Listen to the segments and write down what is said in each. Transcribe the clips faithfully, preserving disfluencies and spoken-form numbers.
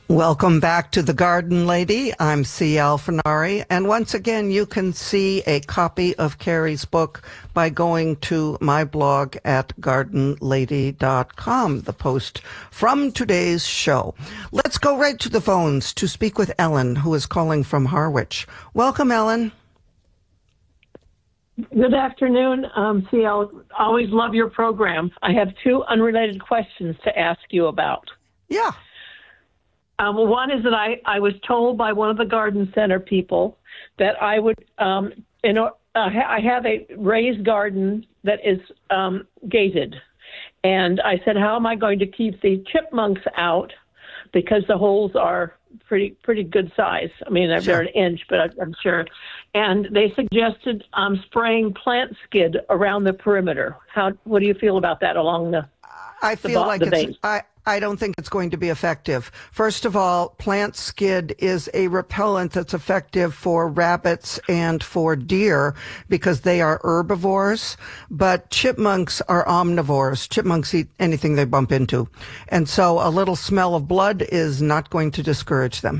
Welcome back to The Garden Lady. I'm C. L. Fenari, and once again, you can see a copy of Carrie's book by going to my blog at garden lady dot com, the post from today's show. Let's go right to the phones to speak with Ellen, who is calling from Harwich. Welcome, Ellen. Good afternoon, um, C. L. Always love your program. I have two unrelated questions to ask you about. Yeah. Um, one is that I, I was told by one of the garden center people that I would, um, you know, uh, I have a raised garden that is um, gated. And I said, how am I going to keep the chipmunks out? Because the holes are pretty pretty good size. I mean, they're, Sure. they're an inch, but I, I'm sure. And they suggested um, spraying plant skid around the perimeter. How? What do you feel about that along the I the feel bo- like the it's, base? I, I don't think it's going to be effective. First of all, plant skid is a repellent that's effective for rabbits and for deer because they are herbivores, but chipmunks are omnivores. Chipmunks eat anything they bump into. And so a little smell of blood is not going to discourage them.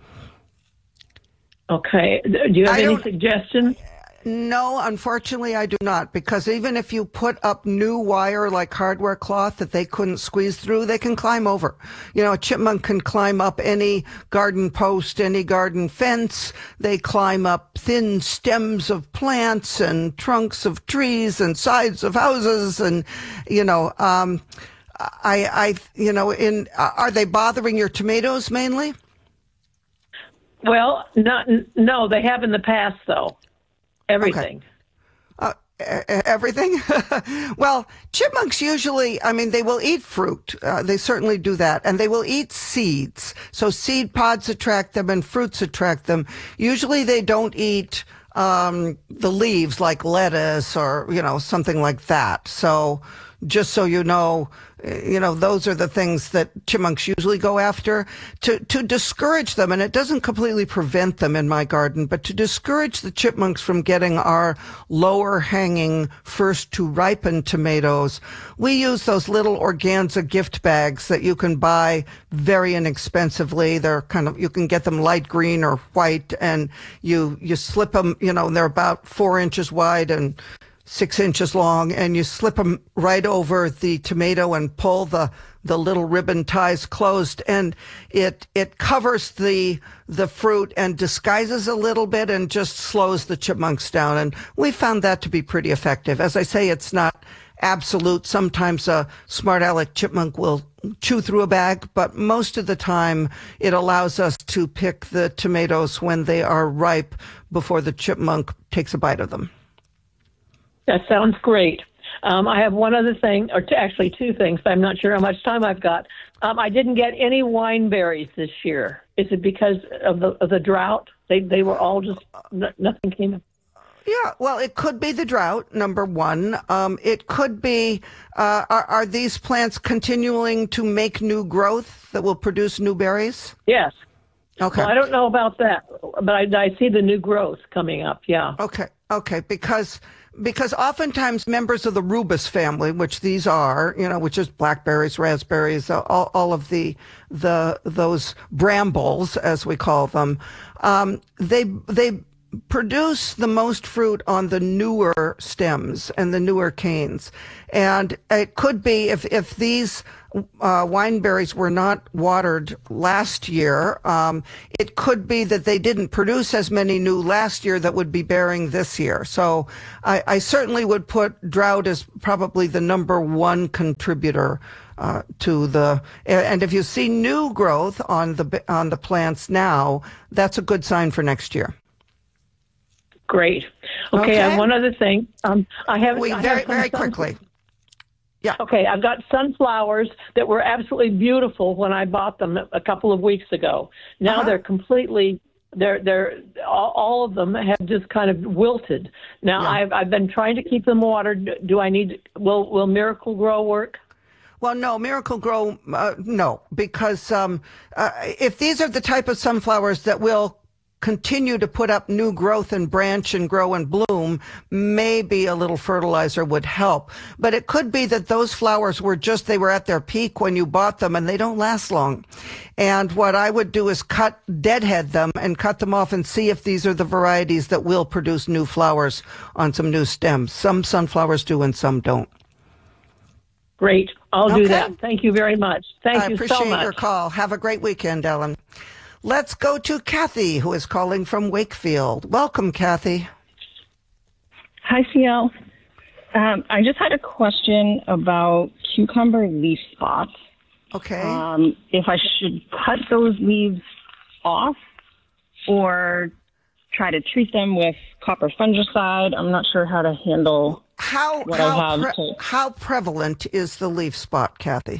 Okay. Do you have I any don't- suggestions? No, unfortunately, I do not, because even if you put up new wire like hardware cloth that they couldn't squeeze through, they can climb over. You know, a chipmunk can climb up any garden post, any garden fence. They climb up thin stems of plants and trunks of trees and sides of houses. And, you know, um, I, I, you know, in, are they bothering your tomatoes mainly? Well, not no, they have in the past though. Everything. Okay. Uh, everything? Well, chipmunks usually, I mean, they will eat fruit. Uh, they certainly do that. And they will eat seeds. So seed pods attract them and fruits attract them. Usually they don't eat um, the leaves like lettuce or, you know, something like that. So just so you know, you know, those are the things that chipmunks usually go after to, to discourage them. And it doesn't completely prevent them in my garden, but to discourage the chipmunks from getting our lower hanging first to ripen tomatoes, we use those little organza gift bags that you can buy very inexpensively. They're kind of, you can get them light green or white, and you, you slip them, you know, they're about four inches wide and six inches long, and you slip them right over the tomato and pull the, the little ribbon ties closed, and it, it covers the, the fruit and disguises a little bit and just slows the chipmunks down. And we found that to be pretty effective. As I say, it's not absolute. Sometimes a smart aleck chipmunk will chew through a bag, but most of the time it allows us to pick the tomatoes when they are ripe before the chipmunk takes a bite of them. That sounds great. Um, I have one other thing, or t- actually two things, but I'm not sure how much time I've got. Um, I didn't get any wine berries this year. Is it because of the of the drought? They they were all just, n- nothing came up. Yeah, well, it could be the drought, number one. Um, it could be, uh, are, are these plants continuing to make new growth that will produce new berries? Yes. Okay. Well, I don't know about that, but I, I see the new growth coming up, yeah. Okay, okay, because because oftentimes members of the rubus family, which these are, you know, which is blackberries, raspberries, all, all of the the those brambles, as we call them, um, they they produce the most fruit on the newer stems and the newer canes. And it could be if, if these uh, wineberries were not watered last year, um, it could be that they didn't produce as many new last year that would be bearing this year. So I, I certainly would put drought as probably the number one contributor Uh, to the, and if you see new growth on the on the plants now, that's a good sign for next year. Great. Okay, Okay. I have one other thing. Um, I have We I very have some very sun- quickly. Yeah. Okay, I've got sunflowers that were absolutely beautiful when I bought them a couple of weeks ago. Now Uh-huh. they're completely, they're they're all, all of them have just kind of wilted. Now Yeah. I've I've been trying to keep them watered. Do I need? Will Will Miracle Grow work? Well, no, Miracle Grow, uh, no, because um, uh, if these are the type of sunflowers that will continue to put up new growth and branch and grow and bloom, maybe a little fertilizer would help. But it could be that those flowers were just, they were at their peak when you bought them and they don't last long. And what I would do is cut, deadhead them and cut them off and see if these are the varieties that will produce new flowers on some new stems. Some sunflowers do and some don't. Great. I'll Okay. do that. Thank you very much. Thank I you appreciate so much. your call. Have a great weekend, Ellen. Let's go to Kathy, who is calling from Wakefield. Welcome, Kathy. Hi, C L. Um, I just had a question about cucumber leaf spots. Okay. Um, if I should cut those leaves off or try to treat them with copper fungicide. I'm not sure how to handle How what how I have. pre- to- how prevalent is the leaf spot, Kathy?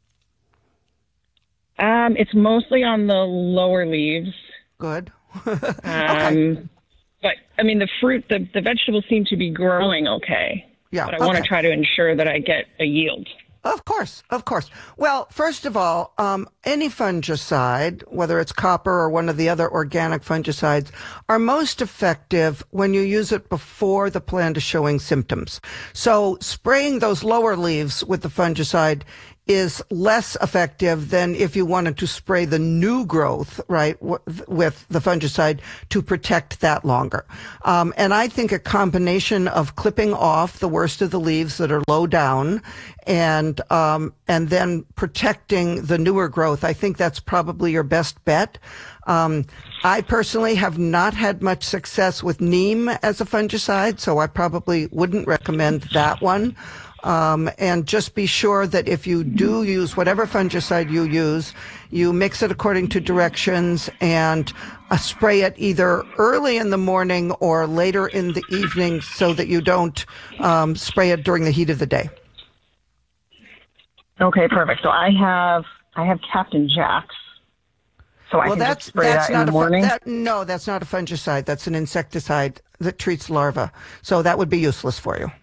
Um, it's mostly on the lower leaves. Good. Um, Okay. But, I mean, the fruit, the, the vegetables seem to be growing okay. Yeah, But I want to okay. try to ensure that I get a yield. Of course, of course. Well, first of all, um, any fungicide, whether it's copper or one of the other organic fungicides, are most effective when you use it before the plant is showing symptoms. So spraying those lower leaves with the fungicide is less effective than if you wanted to spray the new growth, right, w- with the fungicide to protect that longer. Um, and I think a combination of clipping off the worst of the leaves that are low down and um, and then protecting the newer growth, I think that's probably your best bet. Um, I personally have not had much success with neem as a fungicide, so I probably wouldn't recommend that one. Um, and just be sure that if you do use whatever fungicide you use, you mix it according to directions and uh, spray it either early in the morning or later in the evening so that you don't um, spray it during the heat of the day. Okay, perfect. So I have I have Captain Jack's. So I Well, can that's just spray that's that not in the a fu- morning? that, no, that's not a fungicide. That's an insecticide that treats larvae. So that would be useless for you.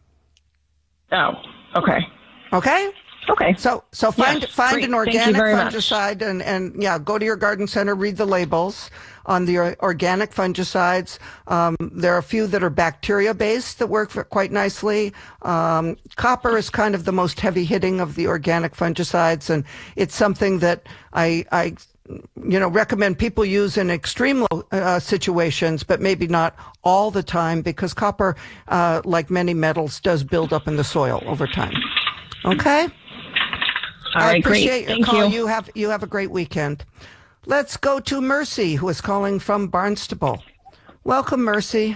Oh, okay. Okay. Okay. So, so find Yes, find great. an Thank you organic very much. fungicide and, and yeah, go to your garden center, read the labels on the or- organic fungicides. Um, there are a few that are bacteria based that work for quite nicely. Um, copper is kind of the most heavy hitting of the organic fungicides, and it's something that I, I, you know, recommend people use in extreme low, uh, situations, but maybe not all the time because copper, uh, like many metals, does build up in the soil over time. Okay. All I right, great. appreciate your Thank call. you. You have you have a great weekend. Let's go to Mercy, who is calling from Barnstable. Welcome, Mercy.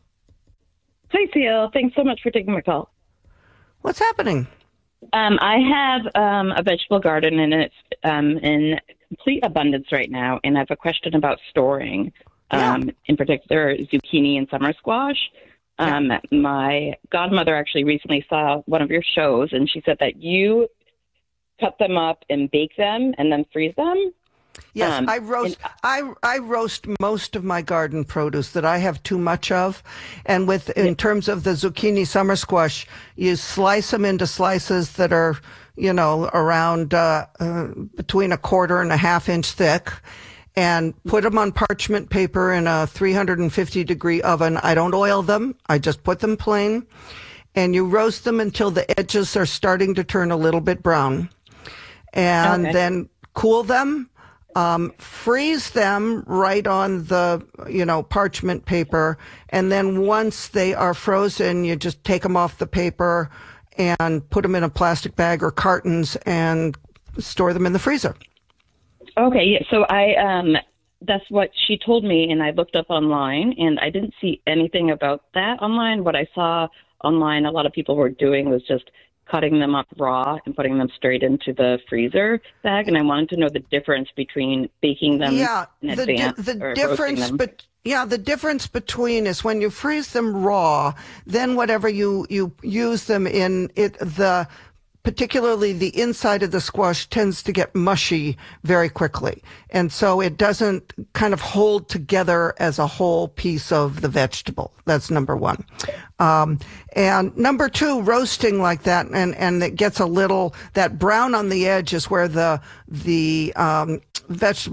Hi, Theo. Thanks so much for taking my call. What's happening? Um, I have um, a vegetable garden, and it's um, in complete abundance right now. And I have a question about storing, um, Yeah. in particular, zucchini and summer squash. Um, My godmother actually recently saw one of your shows, and she said that you cut them up and bake them and then freeze them. Yes, Um, I roast. and- I I roast most of my garden produce that I have too much of, and with in terms of the zucchini summer squash, you slice them into slices that are, you know, around uh, uh, between a quarter and a half inch thick, and put them on parchment paper in a three hundred fifty degree oven. I don't oil them. I just put them plain, and you roast them until the edges are starting to turn a little bit brown, and Okay. then cool them. Um, freeze them right on the, you know, parchment paper. And then once they are frozen, you just take them off the paper and put them in a plastic bag or cartons and store them in the freezer. Okay, yeah. So I um that's what she told me, and I looked up online, and I didn't see anything about that online. What I saw online, a lot of people were doing was just cutting them up raw and putting them straight into the freezer bag. And I wanted to know the difference between baking them Yeah, in the, di- advance the or roasting difference, them. but yeah, the difference between is when you freeze them raw, then whatever you, you use them in, it, the, particularly the inside of the squash tends to get mushy very quickly. And so it doesn't kind of hold together as a whole piece of the vegetable. That's number one. Um, and number two, roasting like that, and, and it gets a little, that brown on the edge is where the, the, um, vegetable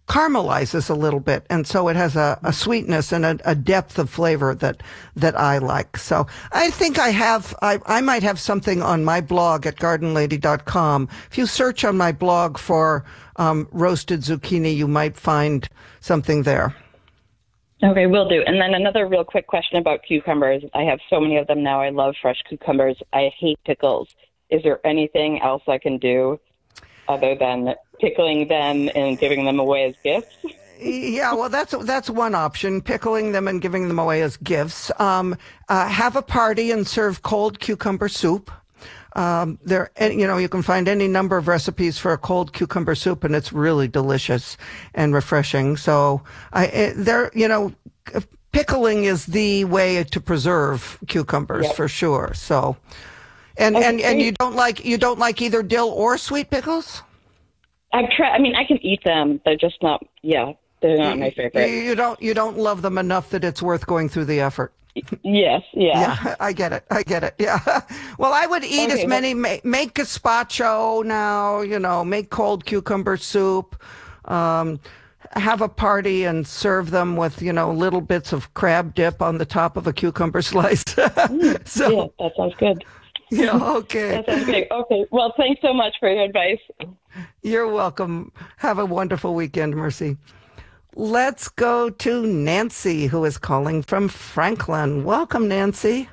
caramelizes a little bit, and so it has a, a sweetness and a, a depth of flavor that that I like. So I think I have, I, I might have something on my blog at garden lady dot com. If you search on my blog for um, roasted zucchini, you might find something there. Okay, will do. And then another real quick question about cucumbers. I have so many of them now. I love fresh cucumbers. I hate pickles. Is there anything else I can do other than pickling them and giving them away as gifts? Yeah, well, that's that's one option, pickling them and giving them away as gifts. Um, uh, have a party and serve cold cucumber soup. Um, there, you know, you can find any number of recipes for a cold cucumber soup, and it's really delicious and refreshing. So, I, it, there, you know, pickling is the way to preserve cucumbers yep. for sure. So, and okay, and and you don't like you don't like either dill or sweet pickles? I've tried. I mean, I can eat them. They're just not. Yeah, they're not you, my favorite. You don't you don't love them enough that it's worth going through the effort. Yes, yeah. Yeah, I get it. I get it. Yeah. Well, I would eat okay, as many, make, make gazpacho now, you know, make cold cucumber soup, um, have a party and serve them with, you know, little bits of crab dip on the top of a cucumber slice. mm, so, yeah, that sounds good. Yeah, okay. That sounds good. Okay, well, thanks so much for your advice. You're welcome. Have a wonderful weekend, Mercy. Let's go to Nancy, who is calling from Franklin. Welcome, Nancy.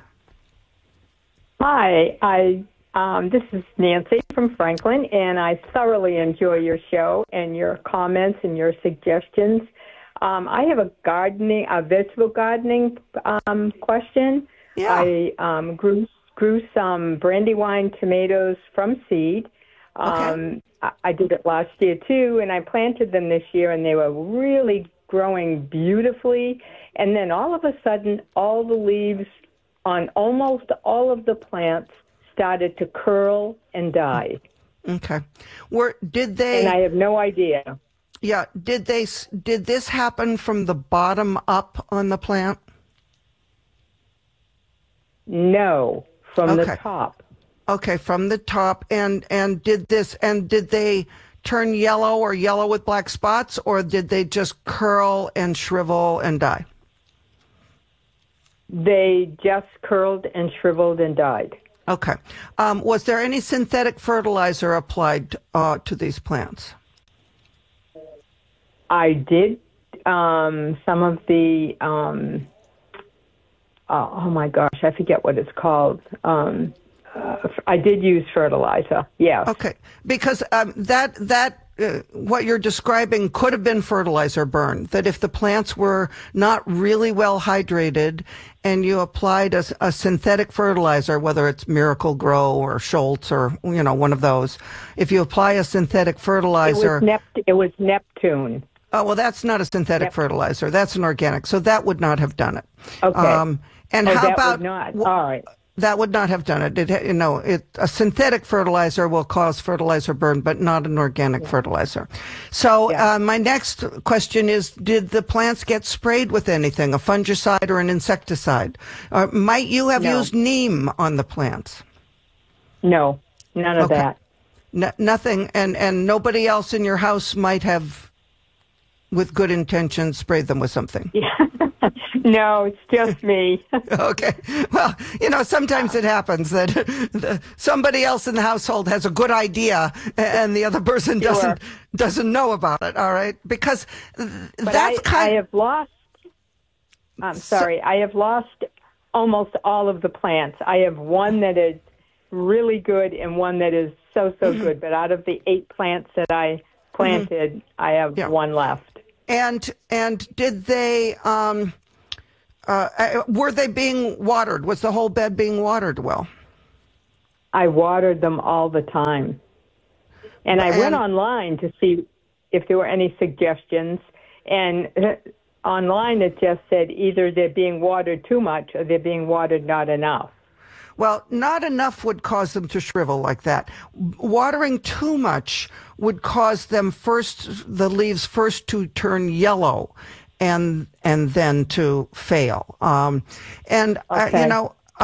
Hi, I um, this is Nancy from Franklin, and I thoroughly enjoy your show and your comments and your suggestions. Um, I have a gardening, a vegetable gardening um, question. Yeah. I um, grew grew some brandywine tomatoes from seed. Um, Okay. I did it last year too, and I planted them this year, and they were really growing beautifully. And then all of a sudden, all the leaves on almost all of the plants started to curl and die. Okay. Were did they? And I have no idea. Yeah. Did they? s- Did this happen from the bottom up on the plant? No, from Okay. the top. Okay, from the top. And and did this? And did they turn yellow or yellow with black spots, or did they just curl and shrivel and die? They just curled and shriveled and died. Okay. Um, was there any synthetic fertilizer applied uh, to these plants? I did um, some of the, um, uh, oh my gosh, I forget what it's called. Um, uh, I did use fertilizer, yes. Okay, because um, that that uh, what you're describing could have been fertilizer burn. That if the plants were not really well hydrated, and you applied a, a synthetic fertilizer, whether it's Miracle Grow or Schultz or you know one of those, if you apply a synthetic It fertilizer, was, Nept- it was Neptune. oh well, that's not a synthetic Yep. fertilizer. That's an organic, so that would not have done it. Okay. Um, and Oh, how that about would not. wh- All right. That would not have done it. It, you know, it, a synthetic fertilizer will cause fertilizer burn, but not an organic fertilizer. So Yeah. uh, my next question is, did the plants get sprayed with anything, a fungicide or an insecticide? Or might you have No. used neem on the plants? No, none of Okay. that. No, nothing, and, and nobody else in your house might have, with good intentions, sprayed them with something. No, it's just me. Okay. Well, you know, sometimes it happens that the, somebody else in the household has a good idea and the other person Sure. doesn't doesn't know about it. All right, because th- But that's I, kind. I have lost. I'm sorry. I have lost almost all of the plants. I have one that is really good and one that is so so Mm-hmm. good. But out of the eight plants that I planted, I have Yeah. one left. and and did they? Um, uh, uh, were they being watered? Was the whole bed being watered well? I watered them all the time, and I went And- online to see if there were any suggestions. And uh, online, it just said either they're being watered too much or they're being watered not enough. Well, not enough would cause them to shrivel like that. Watering too much would cause them first, the leaves first to turn yellow and and then to fail. Um, and, uh, Okay. you know, uh,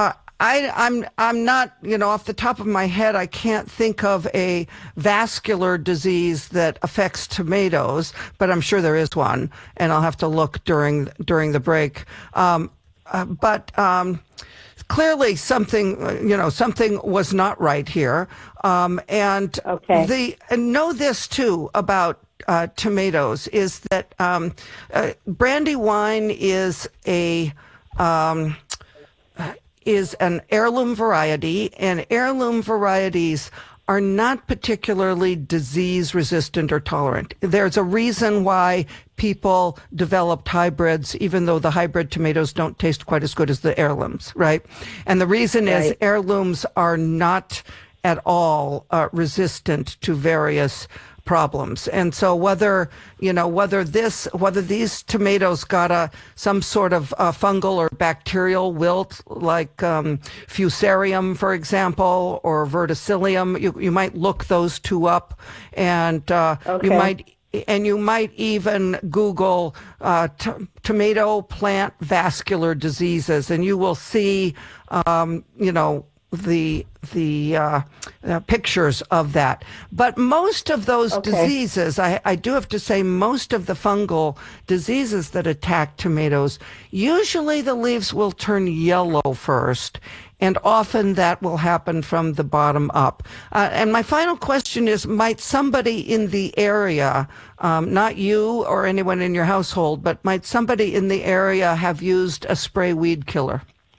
I, I'm I'm not, you know, off the top of my head, I can't think of a vascular disease that affects tomatoes, but I'm sure there is one, and I'll have to look during during the break. Um, uh, but um, clearly, something, you know, something was not right here. Um, and okay. the and know this too about uh, tomatoes is that um, uh, Brandywine is a um, is an heirloom variety, and heirloom varieties are not particularly disease resistant or tolerant. There's a reason why people developed hybrids, even though the hybrid tomatoes don't taste quite as good as the heirlooms, right? And the reason right. is heirlooms are not at all uh, resistant to various problems. And so whether, you know, whether this, whether these tomatoes got a, some sort of uh, fungal or bacterial wilt, like um, Fusarium, for example, or Verticillium, you, you might look those two up, and uh, okay. you might, and you might even Google uh, t- tomato plant vascular diseases, and you will see, um, you know, the the uh, uh, pictures of that. But most of those okay. diseases, I, I do have to say, most of the fungal diseases that attack tomatoes, usually the leaves will turn yellow first, and often that will happen from the bottom up. Uh, and my final question is, might somebody in the area, um, not you or anyone in your household, but might somebody in the area have used a spray weed killer?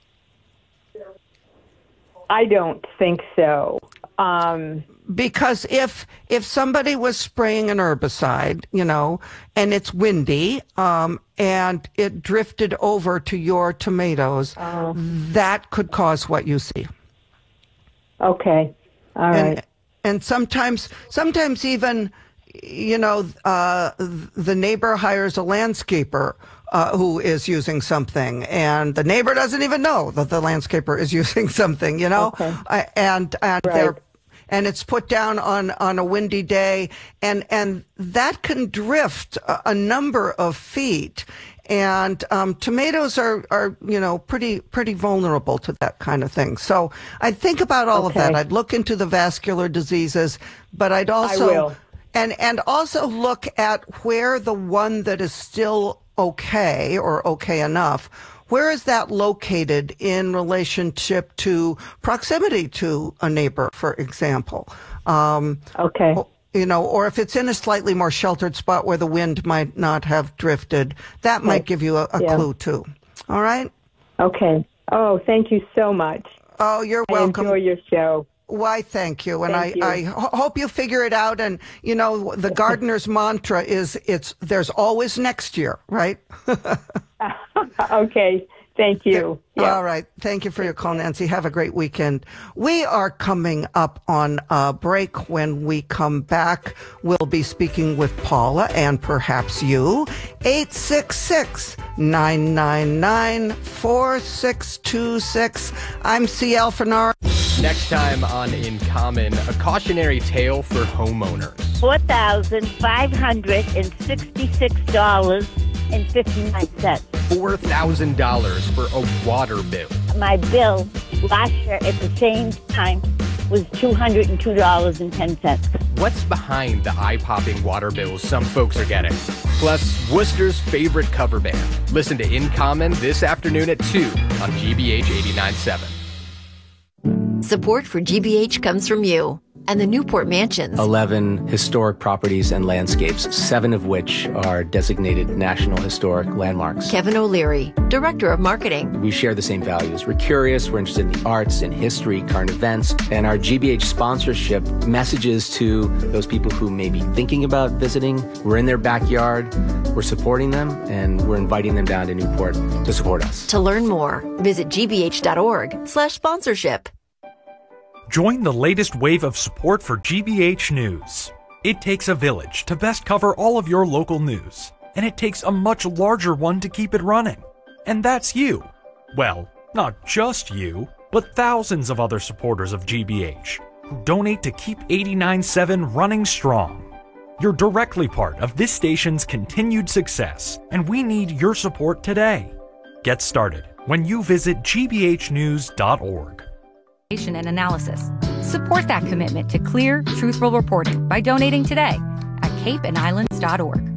I don't think so. Um, because if if somebody was spraying an herbicide, you know, and it's windy, um, and it drifted over to your tomatoes, uh, that could cause what you see. Okay. All right. And, and sometimes, sometimes even, you know, uh, the neighbor hires a landscaper Uh, who is using something, and the neighbor doesn't even know that the landscaper is using something, you know, okay. uh, and and right. they're and it's put down on on a windy day, and and that can drift a, a number of feet, and um, tomatoes are are you know pretty pretty vulnerable to that kind of thing. So I'd think about all okay. of that. I'd look into the vascular diseases, but I'd also I will. and and also look at where the one that is still okay or okay enough, where is that located in relationship to proximity to a neighbor, for example? Um, okay. You know, or if it's in a slightly more sheltered spot where the wind might not have drifted, that might right. give you a, a yeah. clue too. All right? Okay. Oh, thank you so much. Oh, you're welcome. I enjoy your show. Why, thank you. And thank I, you. I ho- hope you figure it out. And, you know, the gardener's mantra is it's there's always next year, right? Okay. Thank you. Yeah. Yeah. All right. Thank you for your call, Nancy. Have a great weekend. We are coming up on a break. When we come back, we'll be speaking with Paula and perhaps you. eight six six, nine nine nine, four six two six. I'm C L Fenard. Next time on In Common, a cautionary tale for homeowners. four thousand five hundred sixty-six dollars and fifty-nine cents. four thousand dollars for a water bill. My bill last year at the same time was two hundred two dollars and ten cents. What's behind the eye-popping water bills some folks are getting? Plus, Worcester's favorite cover band. Listen to In Common this afternoon at two on G B H eighty-nine point seven. Support for G B H comes from you and the Newport Mansions. eleven historic properties and landscapes, seven of which are designated National Historic Landmarks. Kevin O'Leary, Director of Marketing. We share the same values. We're curious, we're interested in the arts, in history, current events, and our G B H sponsorship messages to those people who may be thinking about visiting. We're in their backyard, we're supporting them, and we're inviting them down to Newport to support us. To learn more, visit gbh.org slash sponsorship. Join the latest wave of support for G B H News. It takes a village to best cover all of your local news, and it takes a much larger one to keep it running. And that's you. Well, not just you, but thousands of other supporters of G B H who donate to keep eighty-nine point seven running strong. You're directly part of this station's continued success, and we need your support today. Get started when you visit G B H news dot org. And analysis. Support that commitment to clear, truthful reporting by donating today at cape and islands dot org.